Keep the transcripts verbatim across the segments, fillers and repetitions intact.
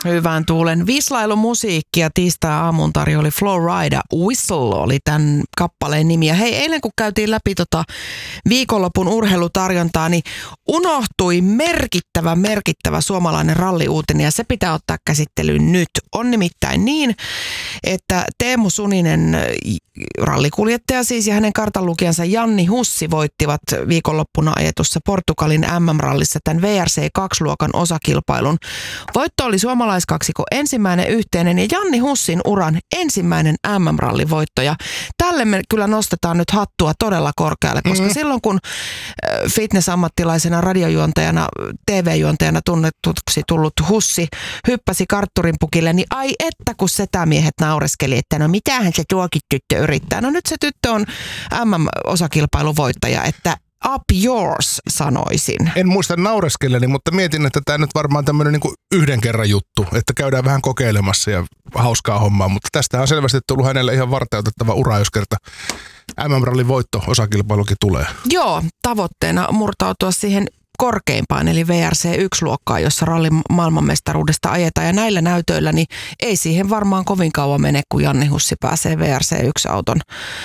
Hyvän tuulen vislailumusiikki ja tiistai-aamun tarjoili Flowrida Whistle oli tämän kappaleen nimi. Ja hei, eilen kun käytiin läpi tota viikonlopun urheilutarjontaa, niin unohtui merkittävä, merkittävä suomalainen ralliuutinen ja se pitää ottaa käsittelyyn nyt. On nimittäin niin, että Teemu Suninen, rallikuljettaja siis, ja hänen kartanlukijansa Janni Hussi voittivat viikonloppuna ajetussa Portugalin M M-rallissa tämän V R C kaksi-luokan osakilpailun. Voitto oli suomalaiskaksikko ensimmäinen yhteinen ja Janni Hussin uran ensimmäinen M M-rallin voitto. Ja tälle me kyllä nostetaan nyt hattua todella korkealle, koska mm-hmm. silloin kun fitnessammattilaisena, radiojuontajana, T V-juontajana tunnetuksi tullut Hussi hyppäsi kartturin pukille, niin ai että kun setämiehet naureskeli, että no mitähän se tuokin tyttö yrittää. No nyt se tyttö on M M-osakilpailun voittaja, että up yours, sanoisin. En muista naureskelleni, mutta mietin, että tämä nyt varmaan tämmöinen niin kuin yhden kerran juttu, että käydään vähän kokeilemassa ja hauskaa hommaa, mutta tästä on selvästi tullut hänelle ihan varteutettava ura, jos kerta M M-rallin voitto osakilpailukin tulee. Joo, tavoitteena murtautua siihen korkeimpaan, eli V R C yksi-luokkaan, jossa rallin maailmanmestaruudesta ajetaan. Ja näillä näytöillä niin ei siihen varmaan kovin kauan mene, kun Janni Hussi pääsee V R C yksi-auton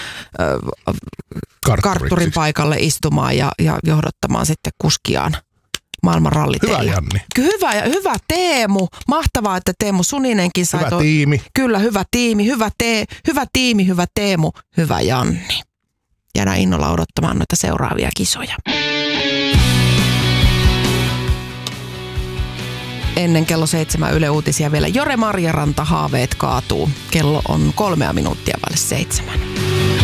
äh, kartturin paikalle istumaan ja, ja johdottamaan sitten kuskiaan maailman ralliteille. Hyvä Janni. Hyvä, ja hyvä Teemu. Mahtavaa, että Teemu Suninenkin sai. Hyvä to- tiimi. Kyllä, hyvä tiimi. Hyvä, te- hyvä tiimi, hyvä Teemu, hyvä Janni. Jäädään innolla odottamaan noita seuraavia kisoja. Ennen kello seitsemän Yle Uutisia vielä Jore Marjaranta, haaveet kaatuu. Kello on kolmea minuuttia vaille seitsemän.